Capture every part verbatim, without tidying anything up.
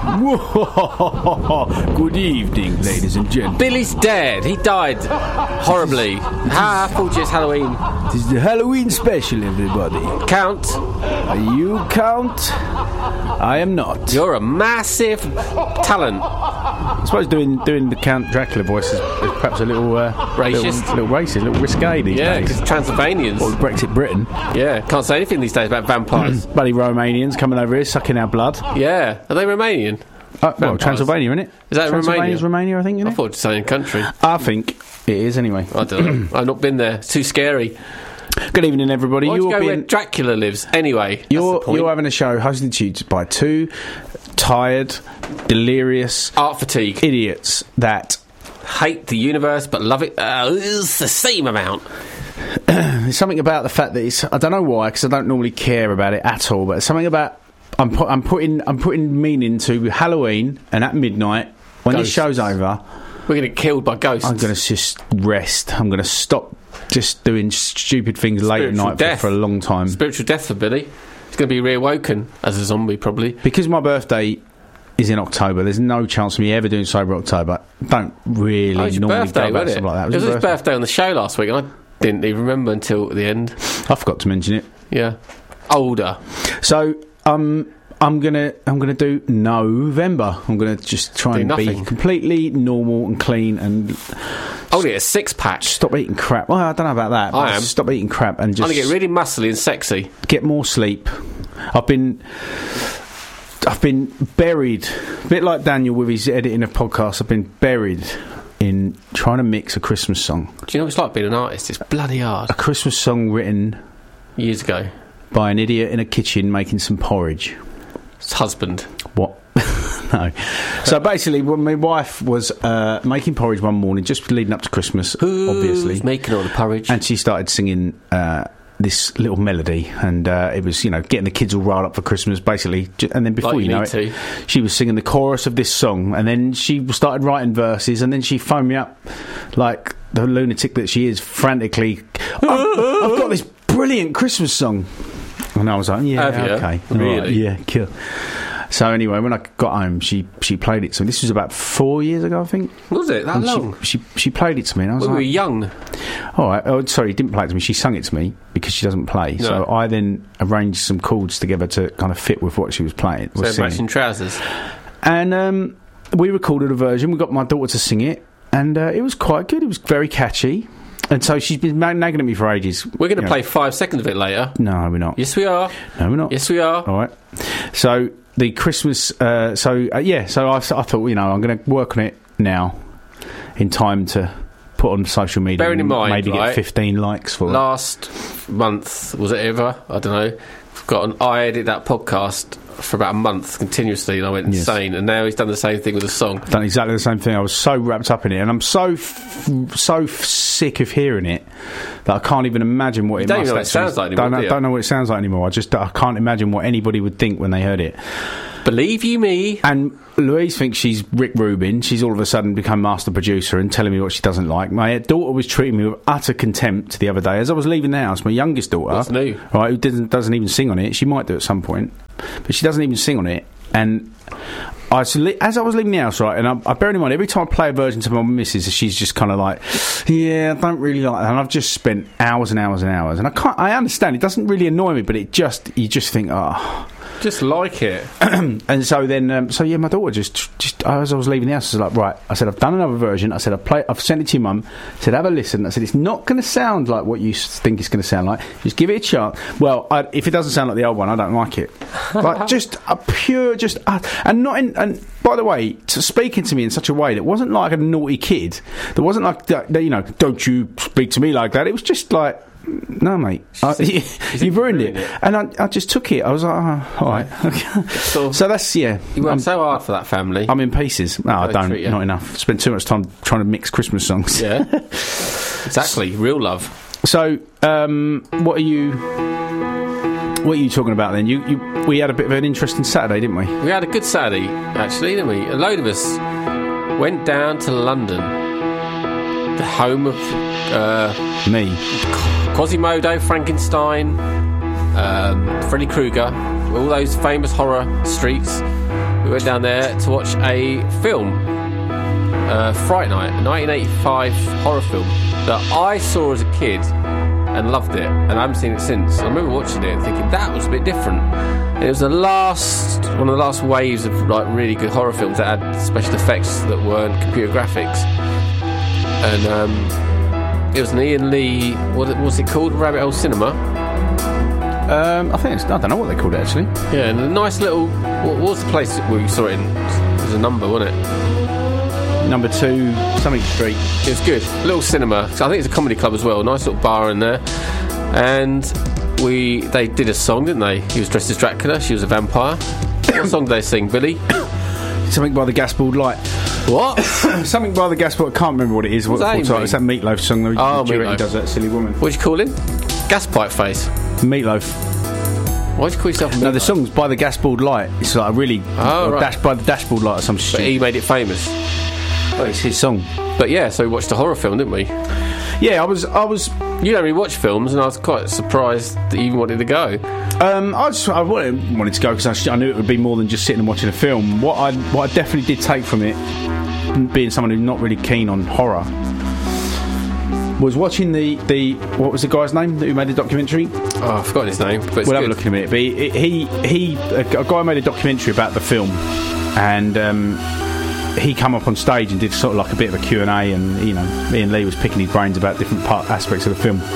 Good evening, ladies and gentlemen. Billy's dead. He died horribly. How thought it's Halloween. This is the Halloween special, everybody. Count. Are you Count? I am not. You're a massive talent. I suppose doing doing the Count Dracula voice is, is perhaps a little uh, racist, little, little racist, a little risque these yeah, days. Yeah, because Transylvanians. Or Brexit Britain. Yeah, can't say anything these days about vampires. Bloody Romanians coming over here sucking our blood. Yeah, are they Romanian? Uh, well, Transylvania, isn't it? Is that Transylvania's Romania? Romania, I think, isn't it? I thought it was the same country. I think it is, anyway. I don't know. I've not been there. It's too scary. Good evening, everybody. Why you're don't you go being, where Dracula lives, anyway? You're, you're having a show hosted to you by two tired, delirious... art fatigue. ...idiots that... hate the universe but love it uh, it's the same amount. There's something about the fact that it's... I don't know why, because I don't normally care about it at all, but there's something about... I'm, put, I'm putting I'm putting meaning to Halloween, and at midnight, when Ghosts. this show's over... We're going to get killed by ghosts. I'm going to just rest. I'm going to stop just doing stupid things late at night for, for a long time. Spiritual death for Billy. He's going to be reawoken as a zombie, probably. Because my birthday is in October, there's no chance of me ever doing Sober October. Don't really oh, normally birthday, go about it? something like that. It was, it was his birthday. birthday on the show last week, and I didn't even remember until the end. I forgot to mention it. Yeah. Older. So, um... I'm gonna I'm gonna do November. I'm gonna just try do and nothing. be completely normal and clean and only a six pack. Stop eating crap. Well, I don't know about that. But I am. Stop eating crap and just I'm gonna get really muscly and sexy. Get more sleep. I've been I've been buried, a bit like Daniel with his editing of podcasts. I've been buried in trying to mix a Christmas song. Do you know what it's like being an artist? It's bloody hard. A Christmas song written years ago by an idiot in a kitchen making some porridge. Husband. What? No. So basically, when my wife was uh, making porridge one morning, just leading up to Christmas, Who's obviously, making all the porridge, and she started singing uh, this little melody, and uh, it was, you know, getting the kids all riled up for Christmas, basically. And then before like you, you know it, to. she was singing the chorus of this song, and then she started writing verses, and then she phoned me up like the lunatic that she is, frantically. I've, I've got this brilliant Christmas song. And I was like, yeah, Have you? okay. Really? Right, yeah, cool. So anyway, when I got home, she she played it to me. This was about four years ago, I think. Was it that and long? She, she she played it to me, and I was when like, we were young. All right. Oh, sorry, didn't play it to me. She sung it to me because she doesn't play. No. So I then arranged some chords together to kind of fit with what she was playing. So was matching trousers. And um, we recorded a version. We got my daughter to sing it, and uh, it was quite good. It was very catchy. And so she's been nagging at me for ages. We're going to you play know. five seconds of it later. No, we're not. Yes, we are. No, we're not. Yes, we are. All right. So the Christmas... Uh, so, uh, yeah, so I, I thought, you know, I'm going to work on it now in time to put on social media. Bearing in mind, maybe right, get fifteen likes for last it. Last month, was it ever? I don't know. Got an, I edited that podcast for about a month continuously, and I went yes. insane. And now he's done the same thing with the song. I've done exactly the same thing. I was so wrapped up in it, and I'm so f- so f- sick of hearing it that I can't even imagine what you it don't must even know what it sounds like anymore. Don't know, do you? don't know what it sounds like anymore. I just I can't imagine what anybody would think when they heard it. Believe you me. And Louise thinks she's Rick Rubin. She's all of a sudden become master producer and telling me what she doesn't like. My daughter was treating me with utter contempt the other day as I was leaving the house. My youngest daughter, What's new? right, who doesn't doesn't even sing on it. She might do at some point, but she doesn't even sing on it. And I, as I was leaving the house, right, and I, I bear in mind, every time I play a version to my missus, she's just kind of like, yeah, I don't really like that. And I've just spent hours and hours and hours, and I can't. I understand it doesn't really annoy me, but it just you just think, oh. Just like it. And so then, um, so yeah, my daughter just, just as I was leaving the house, I was like, right, I said, I've done another version. I said, I've, play, I've sent it to your mum. I said, have a listen. I said, it's not going to sound like what you think it's going to sound like. Just give it a chance. Well, I, if it doesn't sound like the old one, I don't like it. Like, just a pure, just, uh, and not in, and by the way, to speaking to me in such a way that wasn't like a naughty kid. That wasn't like, that, you know, don't you speak to me like that. It was just like, no, mate, I, you, you've ruined it. it. And I, I just took it. I was like, oh, all right. Okay. So, so that's, yeah. You worked I'm, so hard for that family. I'm in pieces. No, I don't. Not enough. Spend too much time trying to mix Christmas songs. Yeah. Exactly. Real love. So, um, what are you... What are you talking about then? You, you, we had a bit of an interesting Saturday, didn't we? We had a good Saturday, actually, didn't we? A load of us went down to London, the home of... Uh, Me. Quasimodo, Frankenstein, um, Freddy Krueger, all those famous horror streets. we went down there to watch a film, uh, Fright Night, a nineteen eighty-five horror film that I saw as a kid and loved it, and I haven't seen it since. I remember watching it and thinking that was a bit different. And it was the last, one of the last waves of like really good horror films that had special effects that weren't computer graphics. And um, it was an Ian Lee, what was it called? Rabbit Hole Cinema. Um, I think it's, I don't know what they called it actually. Yeah, and a nice little. What, what was the place where you saw it in? It was a number, wasn't it? Number two, something street. It was good. Little cinema. I think it's a comedy club as well. Nice little bar in there. And we they did a song, didn't they? He was dressed as Dracula. She was a vampire. What song did they sing, Billy? Something by the Gaspard Light. What? Something by the Gaspard. I can't remember what it is. What What's that it's that Meatloaf song. That oh, Meatloaf does that silly woman. What do you call him? Gas pipe face. Meatloaf. Why do you call yourself Meatloaf? No, the song's by the Gaspard Light. It's like a really oh, right. dash by the Dashboard Light or some shit. But he made it famous. Oh, it's his song. But yeah, so we watched a horror film, didn't we? Yeah, I was. I was. You don't really watch films, and I was quite surprised that you even wanted to go. Um, I just I wanted, wanted to go because I, sh- I knew it would be more than just sitting and watching a film. What I what I definitely did take from it, being someone who's not really keen on horror, was watching the, the what was the guy's name who made the documentary? Oh, I've forgotten his name. But it's we'll good. have a look in a minute. But he he, he a, a guy made a documentary about the film, and. Um, he come up on stage and did sort of like a bit of a Q and A, and you know, Ian Lee was picking his brains about different part aspects of the film.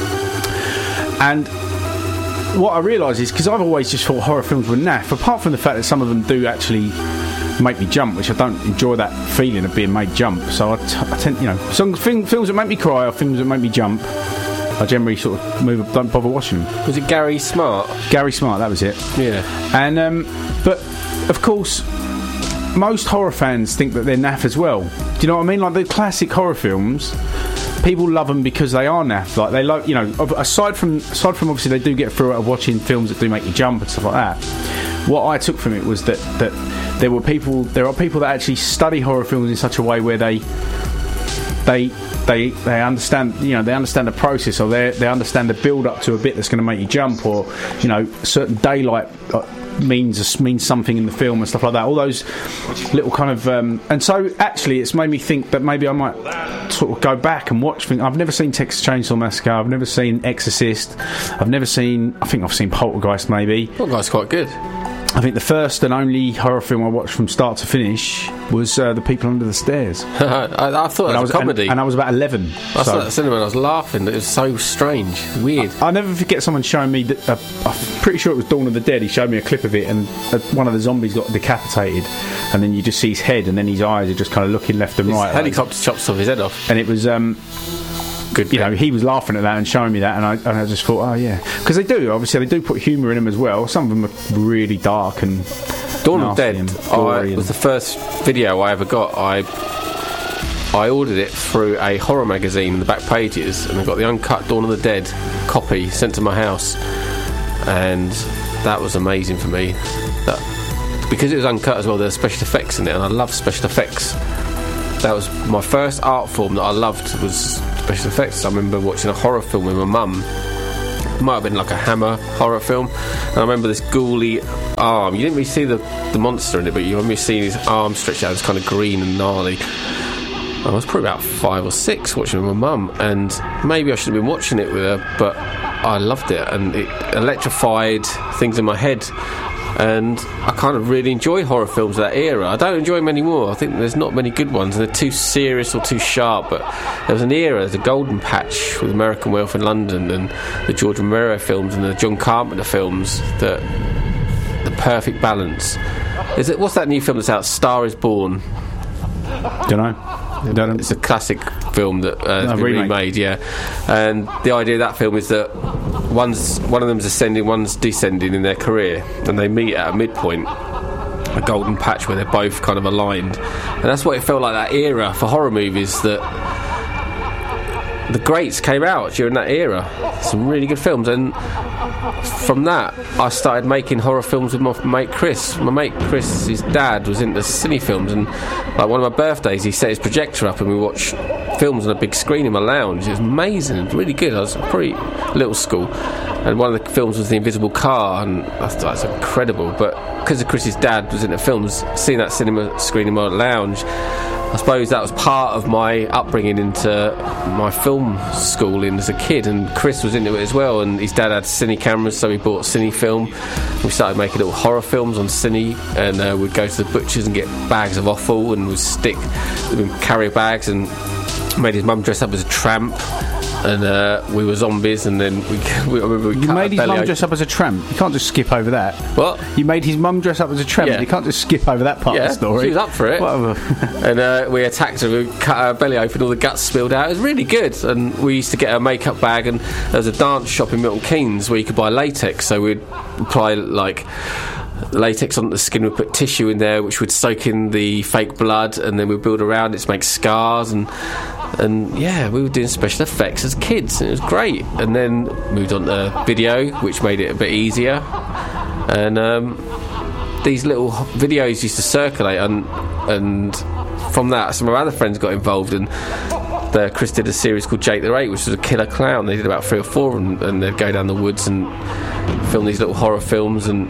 And what I realised is, because I've always just thought horror films were naff, apart from the fact that some of them do actually make me jump, which I don't enjoy that feeling of being made jump. So I, t- I tend, you know, some film, films that make me cry or films that make me jump, I generally sort of move, don't bother watching them. Was it Gary Smart? Gary Smart, that was it. Yeah. And um, but of course, most horror fans think that they're naff as well. Do you know what I mean? Like the classic horror films, people love them because they are naff. Like they love, you know, aside from aside from obviously they do get through of watching films that do make you jump and stuff like that. What I took from it was that that there were people, there are people that actually study horror films in such a way where they they they they understand, you know, they understand the process, or they they understand the build up to a bit that's going to make you jump, or you know, certain daylight Uh, means means something in the film and stuff like that. All those little kind of um, and so actually it's made me think that maybe I might sort of go back and watch things. I've never seen Texas Chainsaw Massacre, I've never seen Exorcist, I've never seen, I think I've seen Poltergeist maybe. Poltergeist's quite good. I think the first and only horror film I watched from start to finish was uh, The People Under the Stairs. I, I thought it was, was a comedy. And, and I was about eleven. I so. saw that at the cinema and I was laughing. It was so strange, weird. I, I'll never forget someone showing me, that, uh, I'm pretty sure it was Dawn of the Dead, he showed me a clip of it, and uh, one of the zombies got decapitated, and then you just see his head, and then his eyes are just kind of looking left and his right. helicopter like, chops off his head off. And it was... Um, Good, you know, he was laughing at that and showing me that, and I, and I just thought, oh yeah, because they do, obviously they do put humour in them as well. Some of them are really dark and Dawn of the Dead I, was the first video I ever got. I I ordered it through a horror magazine in the back pages, and I got the uncut Dawn of the Dead copy sent to my house, and that was amazing for me. That, because it was uncut as well, there were special effects in it, and I love special effects. That was my first art form that I loved, was special effects. I remember watching a horror film with my mum. It might have been like a Hammer horror film, and I remember this ghouly arm. You didn't really see the, the monster in it, but you remember seeing his arm stretched out. It's kind of green and gnarly. I was probably about five or six watching it with my mum, and maybe I should have been watching it with her, but I loved it, and it electrified things in my head. And I kind of really enjoy horror films of that era. I don't enjoy them anymore. I think there's not many good ones, and they're too serious or too sharp. But there was an era, the golden patch with American Werewolf in London and the George Romero films and the John Carpenter films, that the perfect balance. Is it, what's that new film that's out, Star is Born? Don't know. Don't it's a classic film that uh, has no, been remake. remade, yeah. And the idea of that film is that one's one of them's ascending, one's descending in their career, and they meet at a midpoint, a golden patch where they're both kind of aligned. And that's what it felt like, that era for horror movies, that the greats came out during that era. Some really good films, and from that I started making horror films with my mate Chris. My mate Chris, his dad was into cine films, and like one of my birthdays he set his projector up and we watched films on a big screen in my lounge. It was amazing, it was really good. I was pretty little school, and one of the films was The Invisible Car, and I thought that was incredible. But because of Chris's dad was into films, seeing that cinema screen in my lounge, I suppose that was part of my upbringing into my film schooling as a kid, and Chris was into it as well, and his dad had cine cameras, so he bought cine film. We started making little horror films on cine, and uh, we'd go to the butchers and get bags of offal, and we'd stick we'd carrier bags, and made his mum dress up as a tramp, and uh, we were zombies, and then we, we, I remember we you cut made his mum open. dress up as a tramp. You can't just skip over that. What? You made his mum dress up as a tramp. Yeah. You can't just skip over that part Yeah, of the story. she was up for it. Whatever. And uh, we attacked her, we cut her belly open, all the guts spilled out. It was really good. And we used to get a makeup bag, and there was a dance shop in Milton Keynes where you could buy latex, so we'd apply like latex on the skin, we'd put tissue in there which would soak in the fake blood, and then we'd build around it to make scars, and and yeah, we were doing special effects as kids, and it was great. And then moved on to video, which made it a bit easier, and um, these little videos used to circulate, and and from that some of our other friends got involved, and the, Chris did a series called Jake the Rake, which was a killer clown. They did about three or four, and, and they'd go down the woods and film these little horror films. And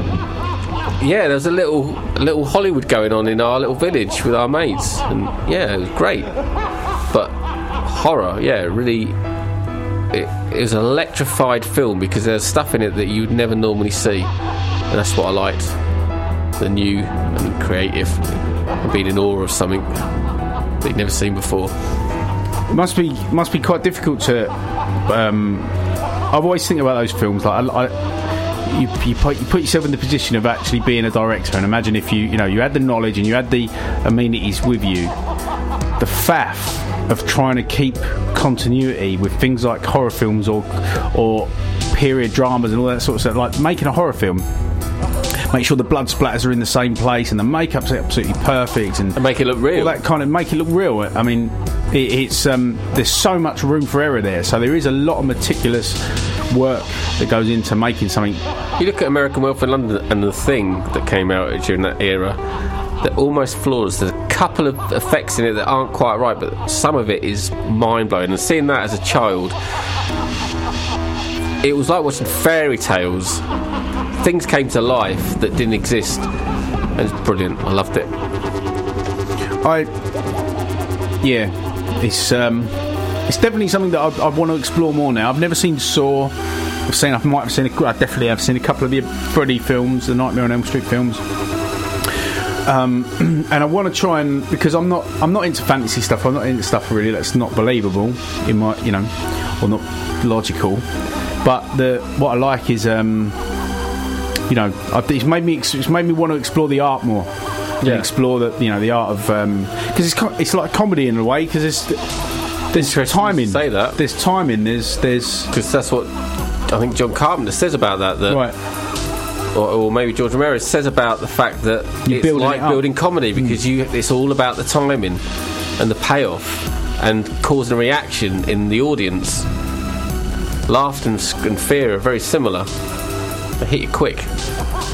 yeah, there was a little a little Hollywood going on in our little village with our mates, and yeah, it was great. But horror, yeah, really, it, it was an electrified film because there's stuff in it that you'd never normally see, and that's what I liked. The new and creative, and being in awe of something that you'd never seen before. It must be must be quite difficult to. Um, I've always think about those films like I. I You, you, put, you put yourself in the position of actually being a director, and imagine if you you know you had the knowledge and you had the amenities with you, the faff of trying to keep continuity with things like horror films or or period dramas and all that sort of stuff. Like making a horror film, make sure the blood splatters are in the same place and the makeup's absolutely perfect, and, and make it look real. All that kind of make it look real. I mean, it, it's um, there's so much room for error there. So there is a lot of meticulous work that goes into making something. You look at American Werewolf in London and The Thing that came out during that era, they're almost flawless. There's a couple of effects in it that aren't quite right, but some of it is mind-blowing. And seeing that as a child, it was like watching fairy tales. Things came to life that didn't exist, and it's brilliant. I loved it. I yeah, it's um, it's definitely something that I, I want to explore more now. I've never seen Saw. I've seen. I might have seen. A, I definitely have seen a couple of the Freddy films, the Nightmare on Elm Street films. Um, and I want to try and because I'm not. I'm not into fantasy stuff. I'm not into stuff really that's not believable in my, you know, or not logical. But the what I like is, um, you know, it's made me. It's made me want to explore the art more. Yeah. And explore the, you know, the art of because um, it's it's like comedy in a way because there's there's timing. Say that there's timing. There's there's because that's what I think John Carpenter says about that. That right. or, or maybe George Romero says about the fact that You're it's like it building comedy because mm. you it's all about the timing and the payoff and causing a reaction in the audience. Laughter and, and fear are very similar. They hit you quick.